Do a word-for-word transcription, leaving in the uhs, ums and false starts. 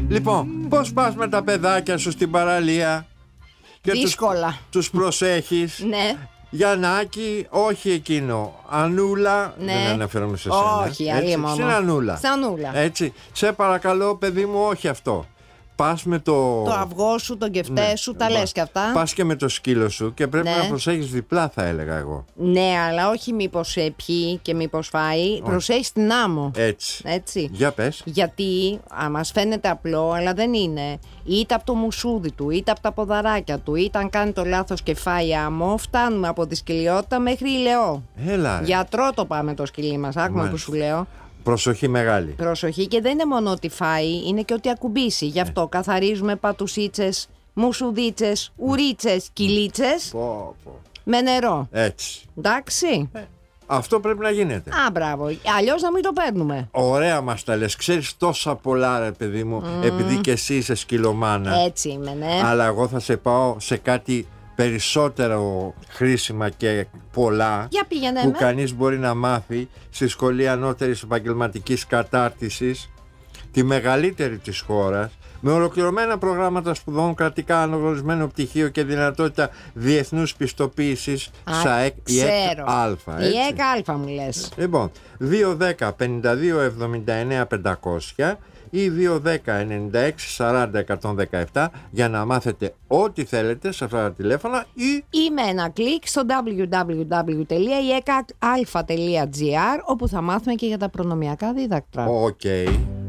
Λοιπόν, πώς πας με τα παιδάκια σου στην παραλία? Και δύσκολα. Τους, τους προσέχεις. Ναι. Γιαννάκη, όχι εκείνο. Ανούλα, ναι. δεν αναφέρομαι σε σένα. Όχι, άλλη μόνο. Στην Ανούλα. Στην Ανούλα. Έτσι, σε παρακαλώ παιδί μου, όχι αυτό. Πας με το... Το αυγό σου, τον κεφτέ ναι. σου, τα λες και αυτά. Πας και με το σκύλο σου και πρέπει ναι. να προσέχεις διπλά, θα έλεγα εγώ. Ναι, αλλά όχι μήπως πιει και μήπως φάει. Όχι. Προσέχεις την άμμο. Έτσι. Έτσι. Για πες. Γιατί α, μας φαίνεται απλό, αλλά δεν είναι. Είτε από το μουσούδι του, είτε από τα ποδαράκια του, είτε αν κάνει το λάθος και φάει άμμο, φτάνουμε από τη σκυλιότητα μέχρι ηλαιό. Έλα. Γιατρό το πάμε το σκυλί μας, άκουμε που σου λέω. Προσοχή μεγάλη. Προσοχή, και δεν είναι μόνο ότι φάει, είναι και ότι ακουμπήσει. Γι' αυτό καθαρίζουμε πατουσίτσες, μουσουδίτσες, ουρίτσες, κυλίτσες πω, πω. με νερό. Έτσι. Εντάξει. Ε, αυτό πρέπει να γίνεται. Α, μπράβο. Αλλιώς να μην το παίρνουμε. Ωραία μας τα λες. Ξέρεις τόσα πολλά, ρε παιδί μου, mm. επειδή και εσύ είσαι σκυλομάνα. Έτσι είμαι, ναι. Αλλά εγώ θα σε πάω σε κάτι περισσότερο χρήσιμα και πολλά. Για πήγαινε που με. κανείς μπορεί να μάθει στη Σχολή Ανώτερης Επαγγελματικής Κατάρτισης, τη μεγαλύτερη της χώρας, με ολοκληρωμένα προγράμματα σπουδών, κρατικά αναγνωρισμένο πτυχίο και δυνατότητα διεθνούς πιστοποίησης. ΣΑΕΚ, η ΕΚ Α. Η ΕΚ Α μου λες. Λοιπόν, δύο δέκα πενήντα δύο εβδομήντα εννέα πεντακόσια ή δύο δέκα ενενήντα έξι σαράντα εκατόν δεκαεπτά για να μάθετε ό,τι θέλετε σε αυτά τα τηλέφωνα ή... ή με ένα κλικ στο double-u double-u double-u τελεία η εκ α τελεία τζι άρ, όπου θα μάθουμε και για τα προνομιακά δίδακτρα. Οκ. Okay.